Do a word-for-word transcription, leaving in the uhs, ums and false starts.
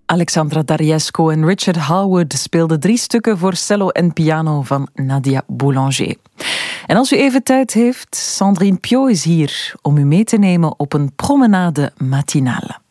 Alexandra Dariesco en Richard Harwood speelden drie stukken voor cello en piano van Nadia Boulanger. En als u even tijd heeft, Sandrine Piot is hier om u mee te nemen op een promenade matinale.